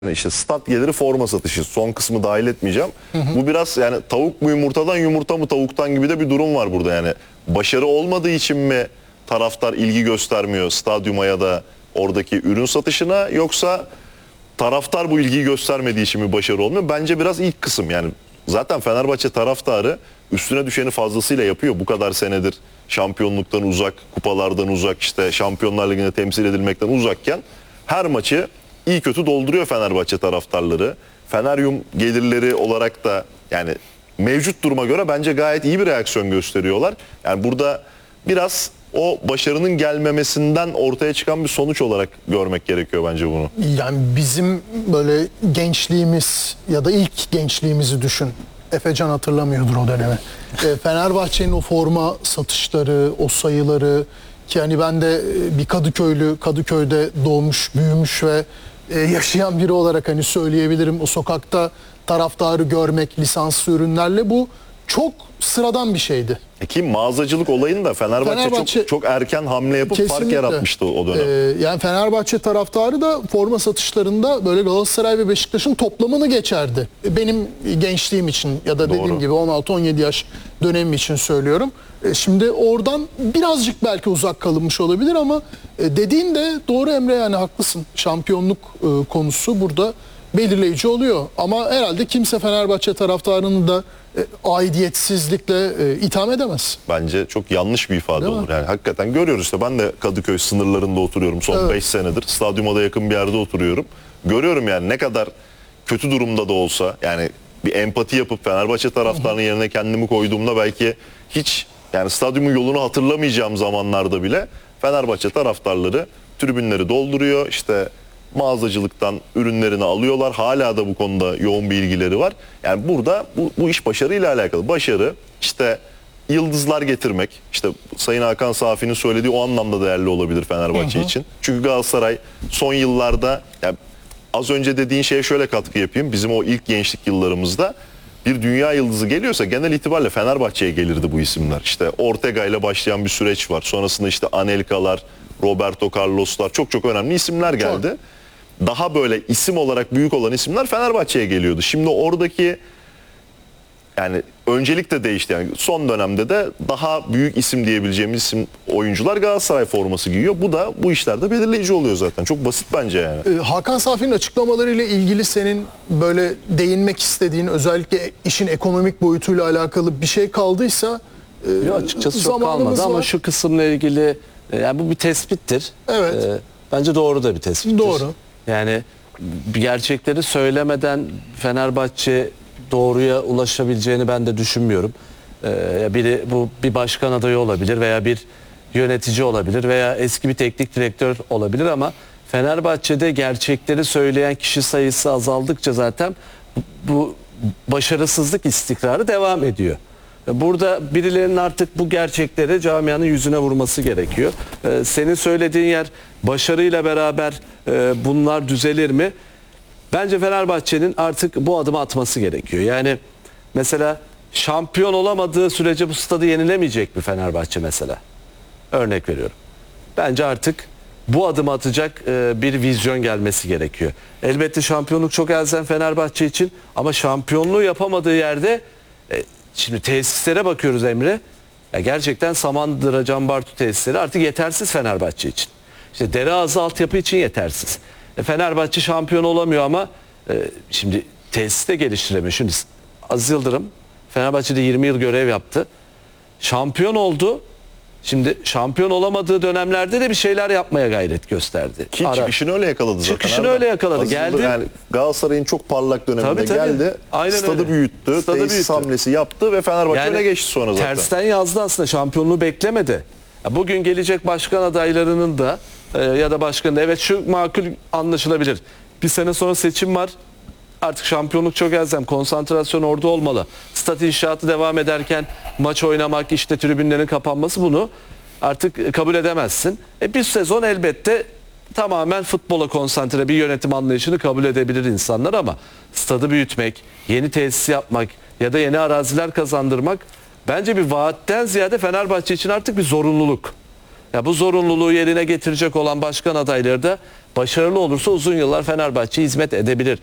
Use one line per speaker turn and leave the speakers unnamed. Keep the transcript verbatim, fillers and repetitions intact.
İşte stat geliri forma satışı, son kısmı dahil etmeyeceğim. Hı hı. Bu biraz yani tavuk mu yumurtadan, yumurta mı tavuktan gibi de bir durum var burada yani. Başarı olmadığı için mi taraftar ilgi göstermiyor stadyuma ya da oradaki ürün satışına, yoksa taraftar bu ilgiyi göstermediği için mi başarı olmuyor? Bence biraz ilk kısım yani. Zaten Fenerbahçe taraftarı üstüne düşeni fazlasıyla yapıyor. Bu kadar senedir şampiyonluktan uzak, kupalardan uzak, işte Şampiyonlar Ligi'nde temsil edilmekten uzakken her maçı iyi kötü dolduruyor Fenerbahçe taraftarları. Feneryum gelirleri olarak da yani mevcut duruma göre bence gayet iyi bir reaksiyon gösteriyorlar. Yani burada biraz o başarının gelmemesinden ortaya çıkan bir sonuç olarak görmek gerekiyor bence bunu.
Yani bizim böyle gençliğimiz ya da ilk gençliğimizi düşün. Efecan hatırlamıyordur o dönemi. E, Fenerbahçe'nin o forma satışları, o sayıları, ki hani ben de bir Kadıköylü, Kadıköy'de doğmuş, büyümüş ve e, yaşayan biri olarak hani söyleyebilirim, o sokakta taraftarı görmek lisanslı ürünlerle bu çok sıradan bir şeydi.
Ki mağazacılık olayını da Fenerbahçe, Fenerbahçe çok, çok erken hamle yapıp kesinlikle fark yaratmıştı o dönem.
Ee, yani Fenerbahçe taraftarı da forma satışlarında böyle Galatasaray ve Beşiktaş'ın toplamını geçerdi. Benim gençliğim için ya da dediğim Doğru. gibi on altı on yedi yaş dönemi için söylüyorum. Ee, şimdi oradan birazcık belki uzak kalınmış olabilir ama dediğin de doğru Emre, yani haklısın. Şampiyonluk e, konusu burada belirleyici oluyor. Ama herhalde kimse Fenerbahçe taraftarını da e, aidiyetsizlikle e, itham edemez.
Bence çok yanlış bir ifade Değil olur. Mi? Yani hakikaten görüyoruz işte, ben de Kadıköy sınırlarında oturuyorum son beş evet. senedir. Stadyuma da yakın bir yerde oturuyorum. Görüyorum yani ne kadar kötü durumda da olsa, yani bir empati yapıp Fenerbahçe taraftarının yerine kendimi koyduğumda belki hiç yani stadyumun yolunu hatırlamayacağım zamanlarda bile Fenerbahçe taraftarları tribünleri dolduruyor. İşte mağazacılıktan ürünlerini alıyorlar. Hala da bu konuda yoğun bir ilgileri var. Yani burada bu, bu iş başarıyla alakalı. Başarı işte yıldızlar getirmek. İşte Sayın Hakan Safi'nin söylediği o anlamda değerli olabilir Fenerbahçe hı hı. için. Çünkü Galatasaray son yıllarda, yani az önce dediğin şeye şöyle katkı yapayım. Bizim o ilk gençlik yıllarımızda bir dünya yıldızı geliyorsa genel itibariyle Fenerbahçe'ye gelirdi bu isimler. İşte Ortega ile başlayan bir süreç var. Sonrasında işte Anelka'lar, Roberto Carlos'lar, çok çok önemli isimler geldi. Çok. Daha böyle isim olarak büyük olan isimler Fenerbahçe'ye geliyordu. Şimdi oradaki yani öncelik de değişti. Yani son dönemde de daha büyük isim diyebileceğimiz isim oyuncular Galatasaray forması giyiyor. Bu da bu işlerde belirleyici oluyor zaten. Çok basit bence yani.
Ee, Hakan Safi'nin açıklamalarıyla ilgili senin böyle değinmek istediğin, özellikle işin ekonomik boyutuyla alakalı bir şey kaldıysa
e, Yo, açıkçası çok kalmadı var. Ama şu kısımla ilgili yani bu bir tespittir.
Evet.
Ee, bence doğru da bir tespittir.
Doğru.
Yani gerçekleri söylemeden Fenerbahçe doğruya ulaşabileceğini ben de düşünmüyorum. Ee, biri bu bir başkan adayı olabilir veya bir yönetici olabilir veya eski bir teknik direktör olabilir ama Fenerbahçe'de gerçekleri söyleyen kişi sayısı azaldıkça zaten bu başarısızlık istikrarı devam ediyor. Burada birilerinin artık bu gerçekleri camianın yüzüne vurması gerekiyor. Ee, senin söylediğin yer başarıyla beraber e, bunlar düzelir mi? Bence Fenerbahçe'nin artık bu adımı atması gerekiyor. Yani mesela şampiyon olamadığı sürece bu stadı yenilemeyecek mi Fenerbahçe mesela? Örnek veriyorum. Bence artık bu adımı atacak e, bir vizyon gelmesi gerekiyor. Elbette şampiyonluk çok elzem Fenerbahçe için ama şampiyonluğu yapamadığı yerde e, şimdi tesislere bakıyoruz Emre. Ya gerçekten Samandıra, Canbartu tesisleri artık yetersiz Fenerbahçe için. İşte Dereazı altyapı için yetersiz. E Fenerbahçe şampiyon olamıyor ama e, şimdi tesis de geliştiremiyor. Şimdi Aziz Yıldırım Fenerbahçe'de yirmi yıl görev yaptı. Şampiyon oldu. Şimdi şampiyon olamadığı dönemlerde de bir şeyler yapmaya gayret gösterdi.
Ki Ara. çıkışını öyle yakaladı zaten.
Çıkışını öyle yakaladı. Geldi.
Yani Galatasaray'ın çok parlak döneminde tabii, tabii. geldi. Aynen stadı öyle. büyüttü. Stadı tesis büyüttü. hamlesi yaptı ve Fenerbahçe yani öne geçti sonra zaten.
Tersten yazdı aslında, şampiyonluğu beklemedi. Bugün gelecek başkan adaylarının da e, ya da başkanın da evet şu makul anlaşılabilir. Bir sene sonra seçim var. Artık şampiyonluk çok elzem. Konsantrasyon orada olmalı. Stat inşaatı devam ederken maç oynamak, işte tribünlerin kapanması, bunu artık kabul edemezsin. E bir sezon elbette tamamen futbola konsantre bir yönetim anlayışını kabul edebilir insanlar ama stadı büyütmek, yeni tesis yapmak ya da yeni araziler kazandırmak bence bir vaatten ziyade Fenerbahçe için artık bir zorunluluk. Ya bu zorunluluğu yerine getirecek olan başkan adayları da başarılı olursa uzun yıllar Fenerbahçe'ye hizmet edebilir.